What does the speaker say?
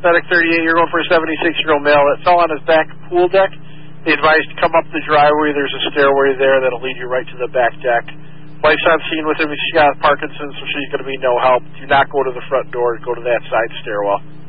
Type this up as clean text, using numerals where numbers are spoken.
Pathetic 38, you're going for a 76-year-old male that fell on his back pool deck. They advised to come up the driveway. There's a stairway there that'll lead you right to the back deck. Wife's on scene with him. She's got Parkinson's, so she's going to be no help. Do not go to the front door. Go to that side stairwell.